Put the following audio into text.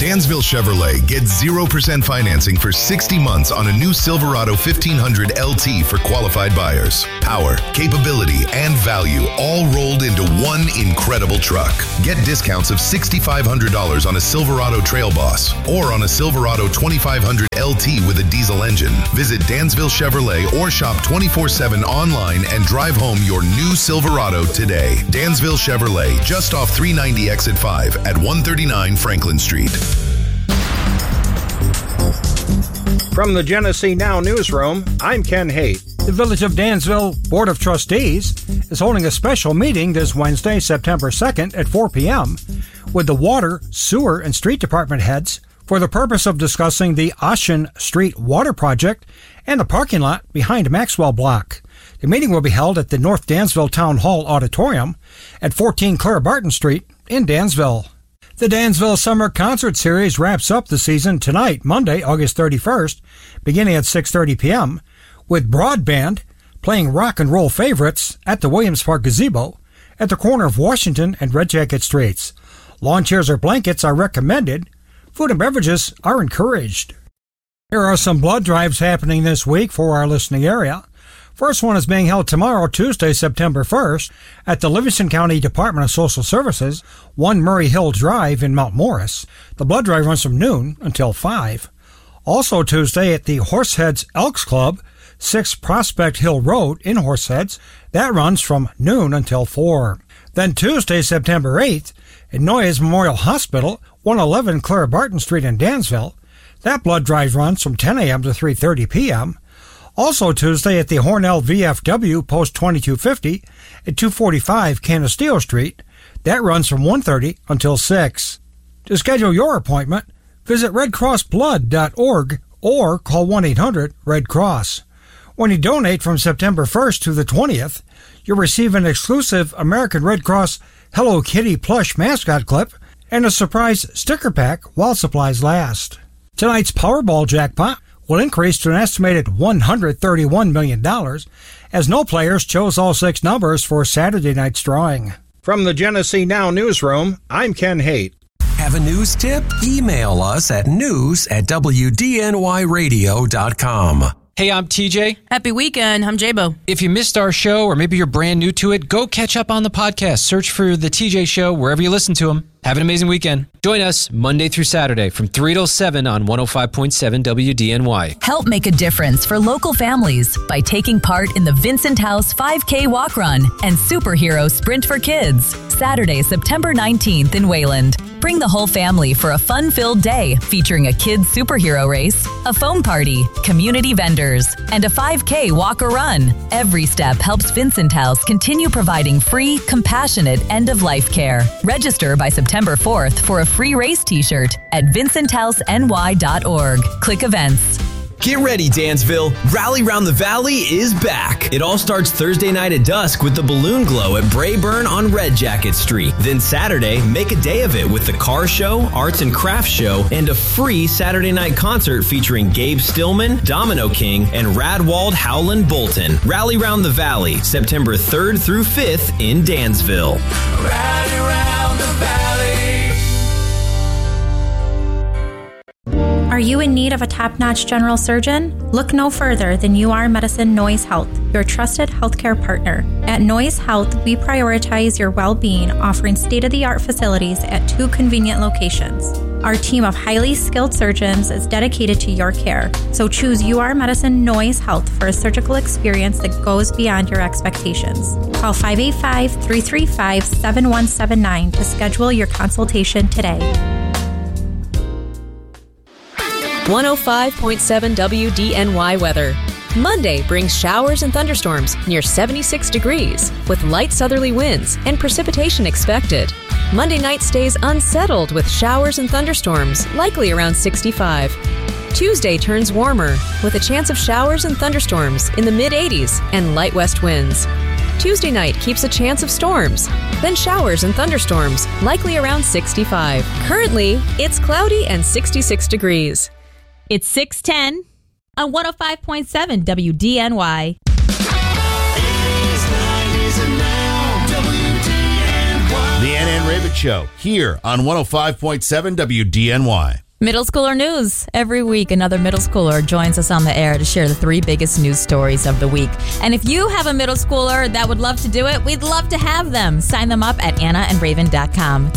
Dansville Chevrolet gets 0% financing for 60 months on a new Silverado 1500 LT for qualified buyers. Power, capability, and value all rolled into one incredible truck. Get discounts of $6,500 on a Silverado Trail Boss or on a Silverado 2500 LT with a diesel engine. Visit Dansville Chevrolet or shop 24/7 online and drive home your new Silverado today. Dansville Chevrolet, just off 390 Exit 5 at 139 Franklin Street. From the Genesee Now newsroom, I'm Ken Haight. The Village of Dansville Board of Trustees is holding a special meeting this Wednesday, September 2nd at 4 p.m. with the Water, Sewer, and Street Department heads for the purpose of discussing the Ocean Street Water Project and the parking lot behind Maxwell Block. The meeting will be held at the North Dansville Town Hall Auditorium at 14 Clara Barton Street in Dansville. The Dansville Summer Concert Series wraps up the season tonight, Monday, August 31st, beginning at 6:30 p.m., with Broadband playing rock and roll favorites at the Williams Park Gazebo at the corner of Washington and Red Jacket Streets. Lawn chairs or blankets are recommended. Food and beverages are encouraged. Here are some blood drives happening this week for our listening area. First one is being held tomorrow, Tuesday, September 1st, at the Livingston County Department of Social Services, 1 Murray Hill Drive in Mount Morris. The blood drive runs from noon until 5. Also Tuesday at the Horseheads Elks Club, 6 Prospect Hill Road in Horseheads. That runs from noon until 4. Then Tuesday, September 8th, at Noyes Memorial Hospital, 111 Clara Barton Street in Dansville. That blood drive runs from 10 a.m. to 3:30 p.m. Also Tuesday at the Hornell VFW Post 2250 at 245 Canisteo Street. That runs from 1:30 until 6. To schedule your appointment, visit redcrossblood.org or call 1-800-RED-CROSS. When you donate from September 1st to the 20th, you'll receive an exclusive American Red Cross Hello Kitty plush mascot clip and a surprise sticker pack while supplies last. Tonight's Powerball jackpot will increase to an estimated $131 million as no players chose all 6 numbers for Saturday night's drawing. From the Genesee Now newsroom, I'm Ken Haight. Have a news tip? Email us at news@wdnyradio.com. Hey, I'm TJ. Happy weekend. I'm Jabo. If you missed our show or maybe you're brand new to it, go catch up on the podcast. Search for The TJ Show wherever you listen to them. Have an amazing weekend. Join us Monday through Saturday from 3 till 7 on 105.7 WDNY. Help make a difference for local families by taking part in the Vincent House 5K Walk Run and Superhero Sprint for Kids, Saturday, September 19th in Wayland. Bring the whole family for a fun-filled day featuring a kids' superhero race, a foam party, community vendors, and a 5K walk-or-run. Every step helps Vincent House continue providing free, compassionate end-of-life care. Register by September 4th for a free race t-shirt at vincenthouseny.org. Click events. Get ready, Dansville. Rally Round the Valley is back. It all starts Thursday night at dusk with the Balloon Glow at Brayburn on Red Jacket Street. Then Saturday, make a day of it with the car show, arts and crafts show, and a free Saturday night concert featuring Gabe Stillman, Domino King, and Radwald Howland Bolton. Rally Round the Valley, September 3rd through 5th in Dansville. Rally Round the Valley. Are you in need of a top-notch general surgeon? Look no further than UR Medicine Noyes Health, your trusted healthcare partner. At Noyes Health, we prioritize your well-being, offering state-of-the-art facilities at 2 convenient locations. Our team of highly skilled surgeons is dedicated to your care, so choose UR Medicine Noyes Health for a surgical experience that goes beyond your expectations. Call 585-335-7179 to schedule your consultation today. 105.7 WDNY weather. Monday brings showers and thunderstorms near 76 degrees with light southerly winds and precipitation expected. Monday night stays unsettled with showers and thunderstorms, likely around 65. Tuesday turns warmer with a chance of showers and thunderstorms in the mid-80s and light west winds. Tuesday night keeps a chance of storms, then showers and thunderstorms, likely around 65. Currently, it's cloudy and 66 degrees. It's 6:10 on 105.7 WDNY. The NN Raven Night Show here on 105.7 WDNY. Middle schooler news. Every week, another middle schooler joins us on the air to share the 3 biggest news stories of the week. And if you have a middle schooler that would love to do it, we'd love to have them. Sign them up at AnnaandRaven.com.